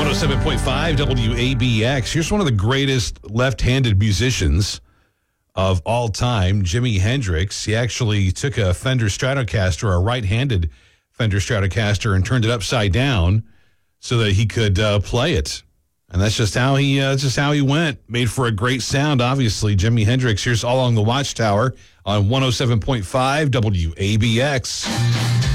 107.5 WABX. Here's one of the greatest left-handed musicians of all time, Jimi Hendrix. He actually took a Fender Stratocaster, a right-handed Fender Stratocaster, and turned it upside down so that he could play it. And that's just how he went. Made for a great sound, obviously. Jimi Hendrix. Here's All Along the Watchtower on 107.5 WABX.